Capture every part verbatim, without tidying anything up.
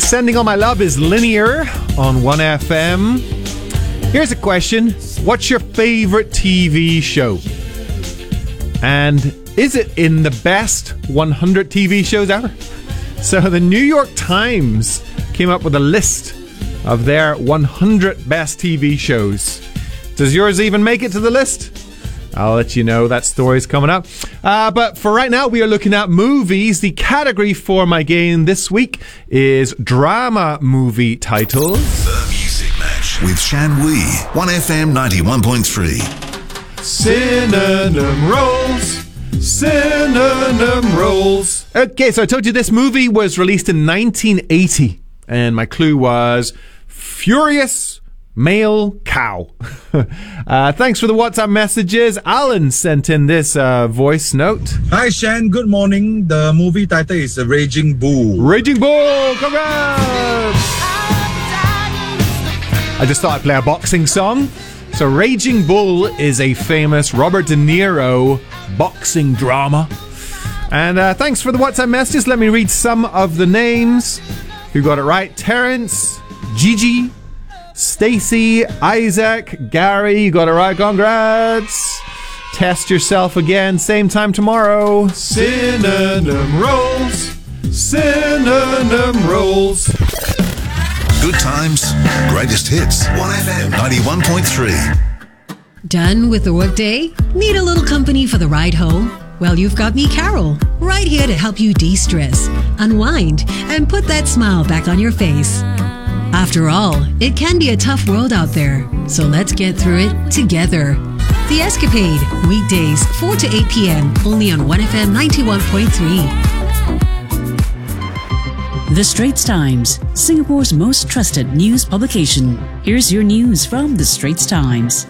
Sending All My Love is Linear on one F M. Here's a question. What's your favorite T V show? And is it in the best one hundred T V shows ever? So the New York Times came up with a list of their one hundred best T V shows. Does yours even make it to the list? I'll let you know. That story's coming up. Uh, but for right now, we are looking at movies. The category for my game this week is drama movie titles. The Music Match with Shan Wee, one F M ninety-one point three. Synonym rolls. Synonym rolls. Okay, so I told you this movie was released in nineteen eighty. And my clue was Furious Male Cow. uh, thanks for the WhatsApp messages. Alan sent in this uh, voice note. Hi Shan, good morning. The movie title is Raging Bull. Raging Bull, congrats! I just thought I'd play a boxing song. So Raging Bull is a famous Robert De Niro boxing drama. And uh, thanks for the WhatsApp messages. Let me read some of the names. You got it right. Terrence, Gigi, Stacy, Isaac, Gary, you got it right. Congrats. Test yourself again, same time tomorrow. Synonym rolls. Synonym rolls. Good times, greatest hits. one F M ninety-one point three. Done with the workday? Need a little company for the ride home? Well, you've got me, Carol, right here to help you de-stress, unwind, and put that smile back on your face. After all, it can be a tough world out there, so let's get through it together. The Escapade, weekdays four to eight p.m. only on one F M ninety-one point three. The Straits Times, Singapore's most trusted news publication. Here's your news from The Straits Times.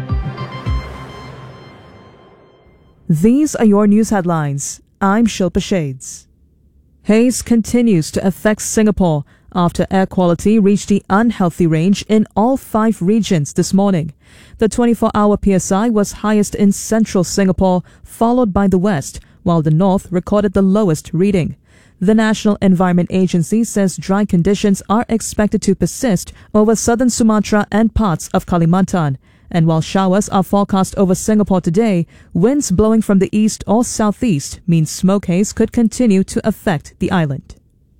These are your news headlines. I'm Shilpa Shades. Haze continues to affect Singapore after air quality reached the unhealthy range in all five regions this morning. The twenty-four hour P S I was highest in central Singapore, followed by the west, while the north recorded the lowest reading. The National Environment Agency says dry conditions are expected to persist over southern Sumatra and parts of Kalimantan. And while showers are forecast over Singapore today, winds blowing from the east or southeast means smoke haze could continue to affect the island.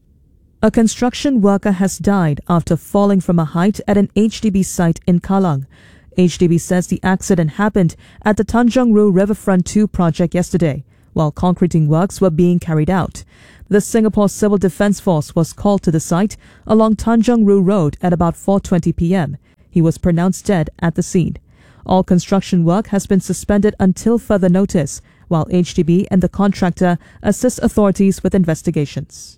A construction worker has died after falling from a height at an H D B site in Kallang. H D B says the accident happened at the Tanjong Rhu Riverfront two project yesterday, while concreting works were being carried out. The Singapore Civil Defence Force was called to the site along Tanjong Rhu Road at about four twenty p.m. He was pronounced dead at the scene. All construction work has been suspended until further notice, while H D B and the contractor assist authorities with investigations.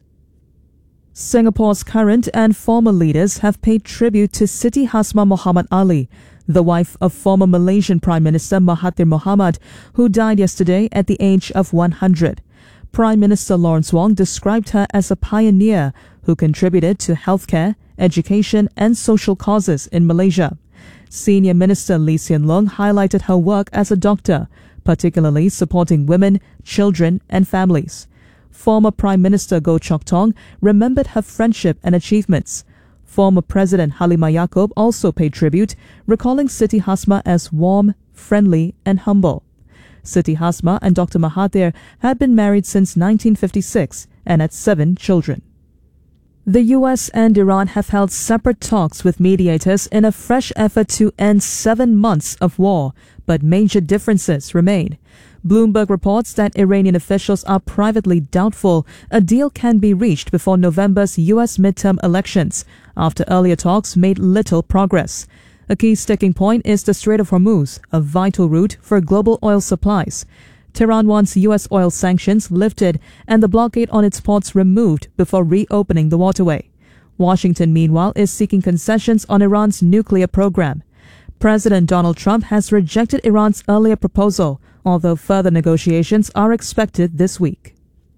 Singapore's current and former leaders have paid tribute to Siti Hasmah Mohamad Ali, the wife of former Malaysian Prime Minister Mahathir Mohamad, who died yesterday at the age of one hundred. Prime Minister Lawrence Wong described her as a pioneer who contributed to healthcare, education and social causes in Malaysia. Senior Minister Lee Hsien Loong highlighted her work as a doctor, particularly supporting women, children and families. Former Prime Minister Goh Chok Tong remembered her friendship and achievements. Former President Halimah Yacob also paid tribute, recalling Siti Hasmah as warm, friendly and humble. Siti Hasmah and Doctor Mahathir had been married since nineteen fifty-six and had seven children. The U S and Iran have held separate talks with mediators in a fresh effort to end seven months of war, but major differences remain. Bloomberg reports that Iranian officials are privately doubtful a deal can be reached before November's U S midterm elections, after earlier talks made little progress. A key sticking point is the Strait of Hormuz, a vital route for global oil supplies. Tehran wants U S oil sanctions lifted and the blockade on its ports removed before reopening the waterway. Washington, meanwhile, is seeking concessions on Iran's nuclear program. President Donald Trump has rejected Iran's earlier proposal, although further negotiations are expected this week.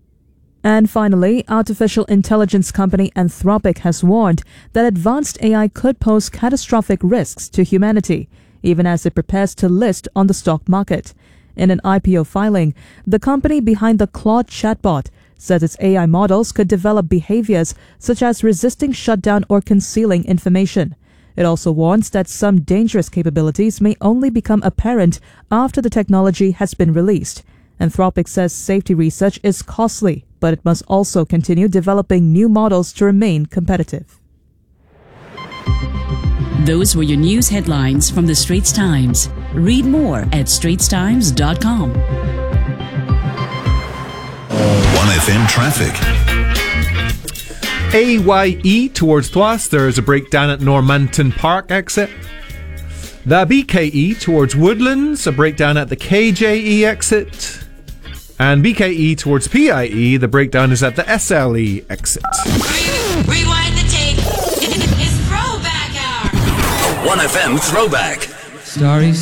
And finally, artificial intelligence company Anthropic has warned that advanced A I could pose catastrophic risks to humanity, even as it prepares to list on the stock market. In an I P O filing, the company behind the Claude chatbot says its A I models could develop behaviors such as resisting shutdown or concealing information. It also warns that some dangerous capabilities may only become apparent after the technology has been released. Anthropic says safety research is costly, but it must also continue developing new models to remain competitive. Those were your news headlines from the Straits Times. Read more at straits times dot com. one F M traffic. A Y E towards Thwas, there's a breakdown at Normanton Park exit. The B K E towards Woodlands, a breakdown at the K J E exit. And B K E towards P I E, the breakdown is at the S L E exit. Rewind the tape. It's throwback hour. one F M throwback. Starry